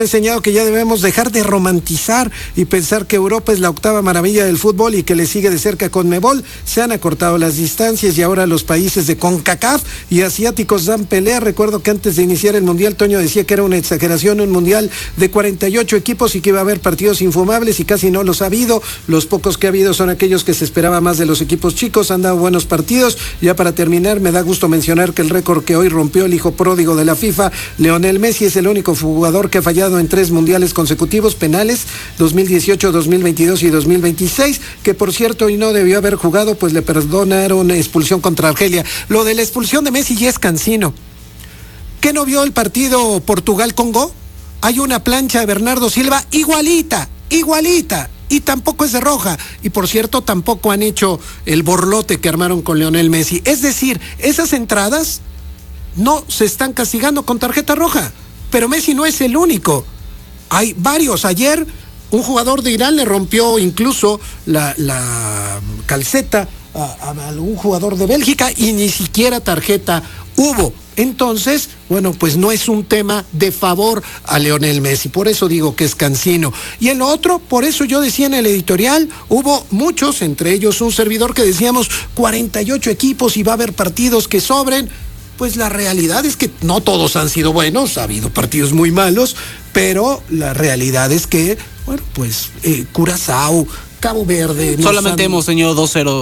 enseñado que ya debemos dejar de romantizar y pensar que Europa es la octava maravilla del fútbol y que le sigue de cerca Conmebol. Se han acortado las distancias y ahora los países de CONCACAF y asiáticos dan pelea. Recuerdo que antes de iniciar el Mundial, Toño decía que era una exageración un Mundial de 48 equipos y que iba a haber partidos infumables y casi no los ha habido. Los pocos que ha habido son aquellos que se esperaba más de los equipos chicos. Han dado buenos partidos. Ya para terminar, me da gusto mencionar que el récord que hoy rompió el hijo pródigo de la FIFA, Lionel Messi, es el único jugador que ha fallado en 3 mundiales consecutivos penales, 2018, 2022 y 2026, que por cierto hoy no debió haber jugado, pues le perdonaron expulsión contra Argelia. Lo de la expulsión de Messi ya es cansino. ¿Qué no vio el partido Portugal-Congo? Hay una plancha de Bernardo Silva igualita, y tampoco es de roja, y por cierto tampoco han hecho el borlote que armaron con Lionel Messi. Es decir, esas entradas no se están castigando con tarjeta roja, pero Messi no es el único. Hay varios. Ayer un jugador de Irán le rompió incluso la calceta a algún jugador de Bélgica y ni siquiera tarjeta hubo. Entonces, bueno, pues no es un tema de favor a Lionel Messi, por eso digo que es cansino. Y en lo otro, por eso yo decía en el editorial, hubo muchos, entre ellos un servidor, que decíamos 48 equipos y va a haber partidos que sobren. Pues la realidad es que no todos han sido buenos, ha habido partidos muy malos, pero la realidad es que, bueno, pues Curazao, Cabo Verde... Solamente hemos tenido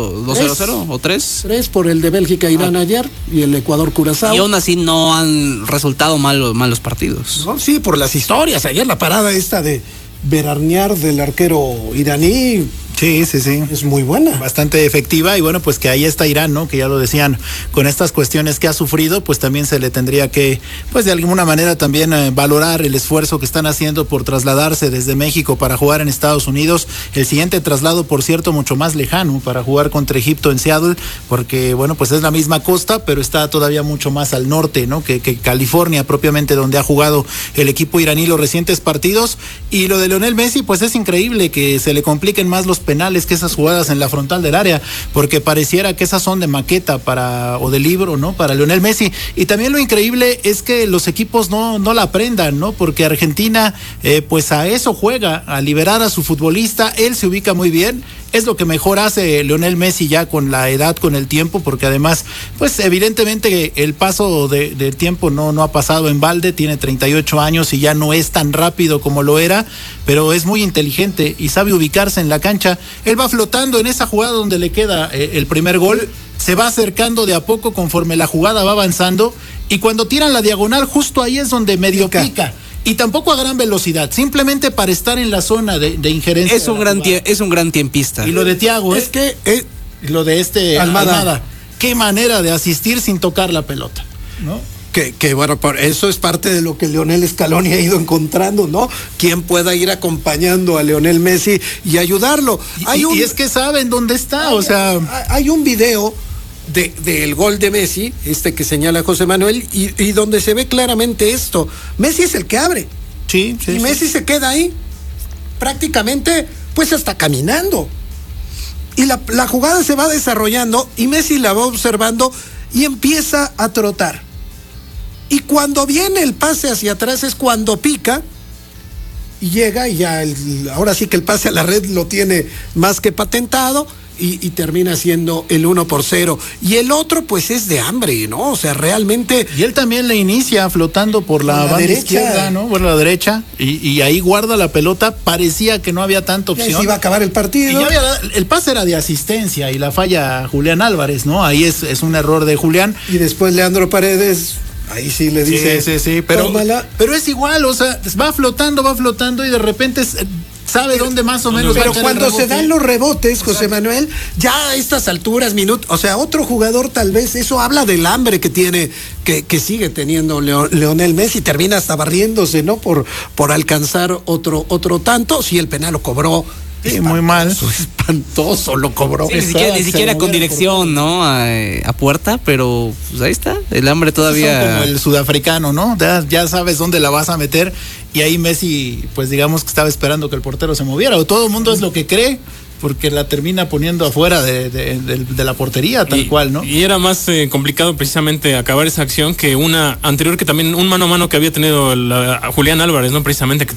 2-0 o 3. 3 por el de Bélgica, Irán ayer, y el Ecuador, Curazao. Y aún así no han resultado malos partidos. No, sí, por las historias. Ayer la parada esta de Berarniar del arquero iraní... Sí. Es muy buena. Bastante efectiva y bueno, pues que ahí está Irán, ¿no? Que ya lo decían, con estas cuestiones que ha sufrido, pues también se le tendría que, pues de alguna manera también valorar el esfuerzo que están haciendo por trasladarse desde México para jugar en Estados Unidos. El siguiente traslado, por cierto, mucho más lejano para jugar contra Egipto en Seattle, porque bueno, pues es la misma costa, pero está todavía mucho más al norte, ¿no? Que California, propiamente donde ha jugado el equipo iraní los recientes partidos. Y lo de Lionel Messi, pues es increíble que se le compliquen más los penales que esas jugadas en la frontal del área, porque pareciera que esas son de maqueta o de libro, ¿no? Para Lionel Messi. Y también lo increíble es que los equipos no la aprendan, ¿no? Porque Argentina, pues a eso juega, a liberar a su futbolista. Él se ubica muy bien. Es lo que mejor hace Lionel Messi ya con la edad, con el tiempo, porque además, pues evidentemente el paso del tiempo no ha pasado en balde, tiene 38 años y ya no es tan rápido como lo era, pero es muy inteligente y sabe ubicarse en la cancha. Él va flotando en esa jugada donde le queda el primer gol, se va acercando de a poco conforme la jugada va avanzando y cuando tiran la diagonal justo ahí es donde medio pica. Y tampoco a gran velocidad, simplemente para estar en la zona de injerencia. Es un gran tiempista. Y lo de Thiago, es que lo de Almada, qué manera de asistir sin tocar la pelota, ¿no? Que bueno, por eso es parte de lo que Lionel Scaloni ha ido encontrando, ¿no? Quien pueda ir acompañando a Lionel Messi y ayudarlo. Y es que saben dónde está, hay un video del gol de Messi, que señala José Manuel, y donde se ve claramente esto. Messi es el que abre. Sí. Y Messi se queda ahí, prácticamente, pues hasta caminando. Y la jugada se va desarrollando, y Messi la va observando y empieza a trotar. Y cuando viene el pase hacia atrás es cuando pica, y llega, y ya ahora sí que el pase a la red lo tiene más que patentado, y termina siendo el 1-0. Y el otro, pues, es de hambre, ¿no? O sea, realmente... Y él también le inicia flotando por la banda derecha, izquierda, ¿no? Por la derecha, y ahí guarda la pelota. Parecía que no había tanta opción. Y ahí iba a acabar el partido. Y el pase era de asistencia, y la falla Julián Álvarez, ¿no? Ahí es un error de Julián. Y después Leandro Paredes... Ahí sí le dice... Sí, pero es igual, o sea, va flotando, y de repente... sabe dónde más o menos. Pero cuando se dan los rebotes, José Manuel, ya a estas alturas, o sea, otro jugador tal vez, eso habla del hambre que tiene, que sigue teniendo Lionel Messi, termina hasta barriéndose, ¿no? Por alcanzar otro tanto. Si el penal lo cobró. Sí, muy mal. Espantoso lo cobró. Sí, ni siquiera con dirección, ¿no? A puerta, pero pues ahí está, el hambre todavía. Son como el sudafricano, ¿no? Ya sabes dónde la vas a meter, y ahí Messi, pues digamos que estaba esperando que el portero se moviera, o todo el mundo es lo que cree, porque la termina poniendo afuera de la portería, tal cual, ¿no? Y era más complicado precisamente acabar esa acción que una anterior, que también un mano a mano que había tenido Julián Álvarez, ¿no? Precisamente, que